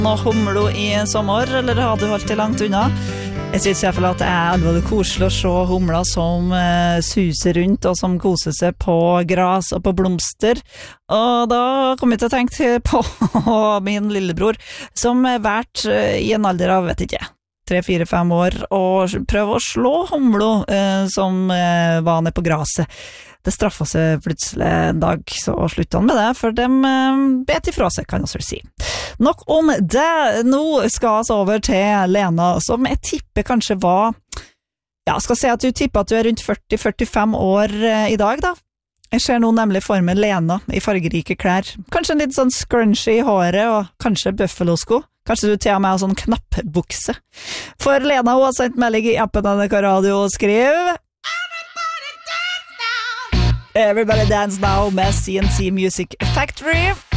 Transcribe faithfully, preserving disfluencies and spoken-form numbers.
Noe humlo i sommer, eller har du holdt det langt unna? Jeg synes i hvert fall at det er alvorlig koselig å se humler som uh, suser rundt og som koser seg på gras og på blomster. Og da kom jeg til å tenke på min lillebror, som er vært uh, i en alder av, vet ikke, tre, fire, fem år, og prøver å slå humlo uh, som uh, var nede på graset. Det straffet seg plutselig en dag, så sluttet han med det, for de uh, bet ifra seg, kan jeg også si. Nok om det. Nå skal vi over til Lena, som jeg tipper kanskje var, ja, skal si at du tipper at du er rundt førti til førtifem år uh, i dag, da. Jeg ser nå nemlig for meg Lena i fargerike klær. Kanskje en litt sånn scrunchy i håret, og kanskje buffalo-sko. Kanskje du til og med har sånn knappbukse. For Lena, hun har sendt melding i appen N R K Radio og skriv Everybody Dance Now med C N C Music Factory.